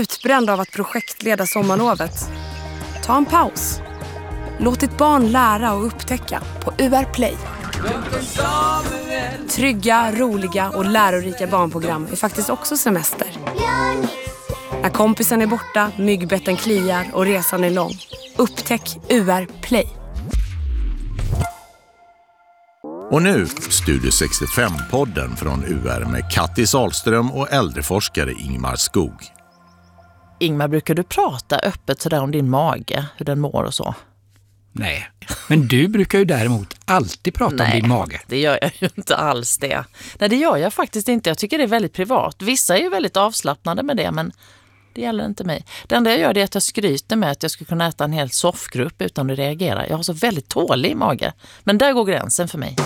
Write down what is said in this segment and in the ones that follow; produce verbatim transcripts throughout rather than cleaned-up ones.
utbränd av att projektleda sommarlovet? Ta en paus. Låt ditt barn lära och upptäcka på U R Play. Trygga, roliga och lärorika barnprogram är faktiskt också semester. När kompisen är borta, myggbetten kliar och resan är lång. Upptäck U R Play. Och nu Studio sextiofem-podden från U R med Kattis Ahlström och äldreforskare Ingmar Skog. Ingmar, brukar du prata öppet sådär om din mage, hur den mår och så? Nej, men du brukar ju däremot alltid prata Nej, om din mage. det gör jag ju inte alls det. Nej, det gör jag faktiskt inte. Jag tycker det är väldigt privat. Vissa är ju väldigt avslappnade med det, men det gäller inte mig. Det enda jag gör är att jag skryter med att jag skulle kunna äta en hel soffgrupp utan att reagera. Jag har så väldigt tålig mage, men där går gränsen för mig.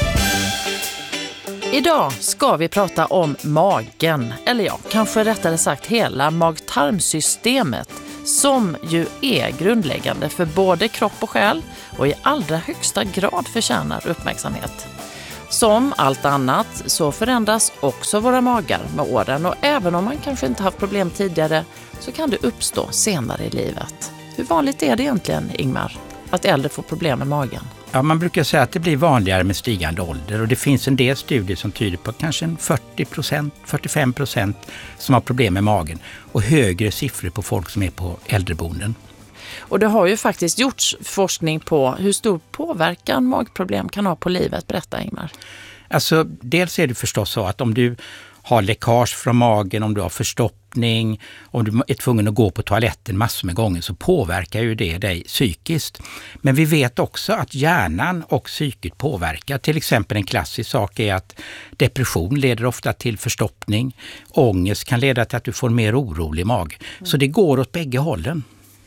Idag ska vi prata om magen, eller ja, kanske rättare sagt hela mag-tarmsystemet, som ju är grundläggande för både kropp och själ och i allra högsta grad förtjänar uppmärksamhet. Som allt annat så förändras också våra magar med åren, och även om man kanske inte haft problem tidigare så kan det uppstå senare i livet. Hur vanligt är det egentligen, Ingmar, att äldre får problem med magen? Ja, man brukar säga att det blir vanligare med stigande ålder, och det finns en del studier som tyder på kanske en fyrtio procent, fyrtiofem procent som har problem med magen, och högre siffror på folk som är på äldreboenden. Och det har ju faktiskt gjorts forskning på hur stor påverkan magproblem kan ha på livet. Berätta, Ingmar. Alltså, dels är det förstås så att om du har läckage från magen, om du har förstoppning, om du är tvungen att gå på toaletten massor med gånger, så påverkar ju det dig psykiskt. Men vi vet också att hjärnan och psyket påverkar. Till exempel en klassisk sak är att depression leder ofta till förstoppning. Ångest kan leda till att du får mer orolig mag. Mm. Så det går åt bägge hållen.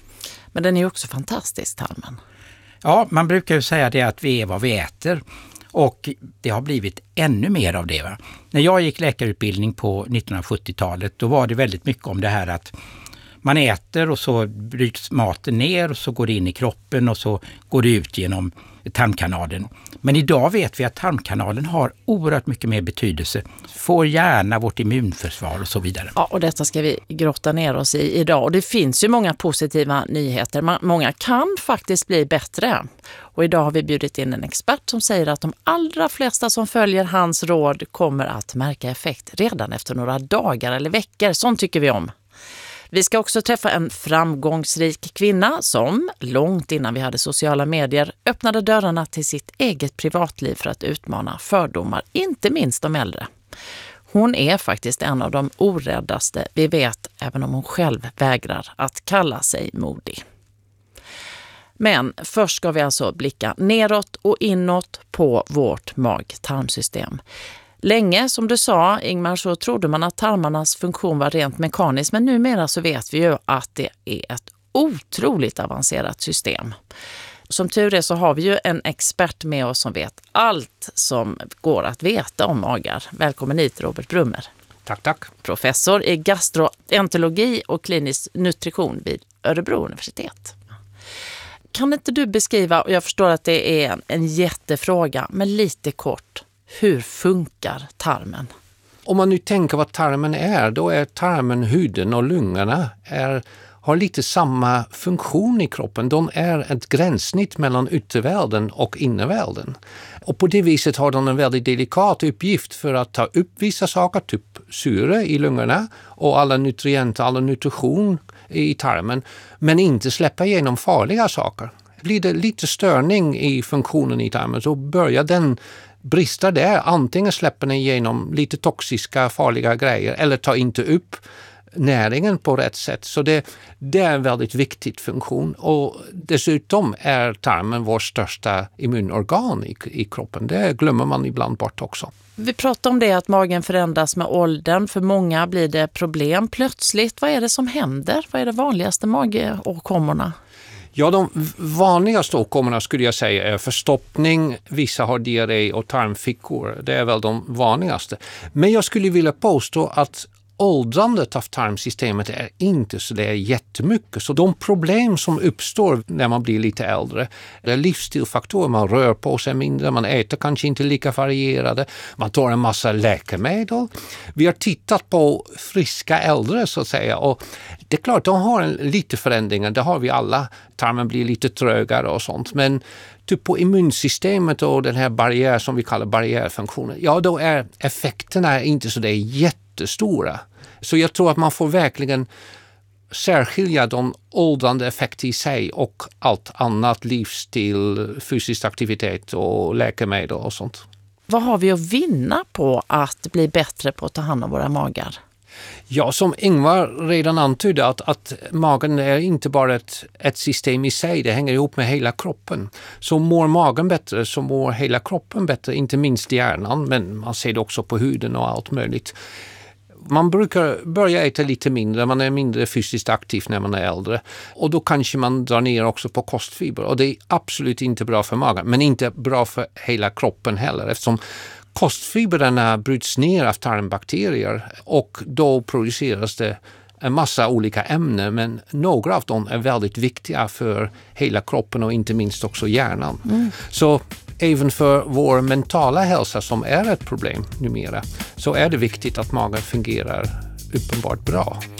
Men den är ju också fantastisk, tarmen. Ja, man brukar ju säga det att vi är vad vi äter. Och det har blivit ännu mer av det. Va? När jag gick läkarutbildning på nittonhundrasjuttiotalet, då var det väldigt mycket om det här att man äter och så bryts maten ner och så går det in i kroppen och så går det ut genom tarmkanalen. Men idag vet vi att tarmkanalen har oerhört mycket mer betydelse. Får gärna vårt immunförsvar och så vidare. Ja, och detta ska vi grotta ner oss i idag. Och det finns ju många positiva nyheter. Många kan faktiskt bli bättre. Och idag har vi bjudit in en expert som säger att de allra flesta som följer hans råd kommer att märka effekt redan efter några dagar eller veckor. Sånt tycker vi om. Vi ska också träffa en framgångsrik kvinna som, långt innan vi hade sociala medier, öppnade dörrarna till sitt eget privatliv för att utmana fördomar, inte minst de äldre. Hon är faktiskt en av de oräddaste vi vet, även om hon själv vägrar att kalla sig modig. Men först ska vi alltså blicka neråt och inåt på vårt mag-tarmsystem. Länge, som du sa, Ingmar, så trodde man att tarmarnas funktion var rent mekanisk, men numera så vet vi ju att det är ett otroligt avancerat system. Som tur är så har vi ju en expert med oss som vet allt som går att veta om magar. Välkommen hit, Robert Brummer. Tack, tack. Professor i gastroenterologi och klinisk nutrition vid Örebro universitet. Kan inte du beskriva, och jag förstår att det är en, en jättefråga, men lite kort, hur funkar tarmen? Om man nu tänker vad tarmen är, då är tarmen, huden och lungorna är, har lite samma funktion i kroppen. De är ett gränssnitt mellan yttervärlden och innervärlden. Och på det viset har de en väldigt delikat uppgift för att ta upp vissa saker, typ syre i lungorna och alla nutrienter, alla nutrition i tarmen, men inte släppa igenom farliga saker. Blir det lite störning i funktionen i tarmen så börjar den brista där. Antingen släpper den igenom lite toxiska, farliga grejer eller tar inte upp näringen på rätt sätt. Så det, det är en väldigt viktig funktion. Och dessutom är tarmen vår största immunorgan i, i kroppen. Det glömmer man ibland bort också. Vi pratar om det att magen förändras med åldern. För många blir det problem plötsligt. Vad är det som händer? Vad är det vanligaste magåkommorna? Ja, de vanligaste åkommorna skulle jag säga är förstoppning, vissa har diarré och tarmfickor. Det är väl de vanligaste. Men jag skulle vilja påstå att åldrandet av tarmsystemet är inte så där jättemycket. Så de problem som uppstår när man blir lite äldre, det är livsstilfaktorer. Man rör på sig mindre, man äter kanske inte lika varierade, man tar en massa läkemedel. Vi har tittat på friska äldre så att säga, och det är klart, de har en, lite förändringar, det har vi alla. Tarmen blir lite trögare och sånt, men typ på immunsystemet och den här barriär som vi kallar barriärfunktionen, ja då är effekterna inte så där jättestora. Så jag tror att man får verkligen särskilja de åldrande effekter i sig och allt annat, livsstil, fysisk aktivitet och läkemedel och sånt. Vad har vi att vinna på att bli bättre på att ta hand om våra magar? Ja, som Ingvar redan antydde, att, att magen är inte bara ett, ett system i sig, det hänger ihop med hela kroppen. Så mår magen bättre så mår hela kroppen bättre, inte minst hjärnan, men man ser det också på huden och allt möjligt. Man brukar börja äta lite mindre, man är mindre fysiskt aktiv när man är äldre. Och då kanske man drar ner också på kostfiber. Och det är absolut inte bra för magen, men inte bra för hela kroppen heller. Eftersom kostfibrerna bryts ner av tarmbakterier och då produceras det en massa olika ämnen. Men några av dem är väldigt viktiga för hela kroppen och inte minst också hjärnan. Mm. Så även för vår mentala hälsa som är ett problem numera, så är det viktigt att magen fungerar uppenbart bra.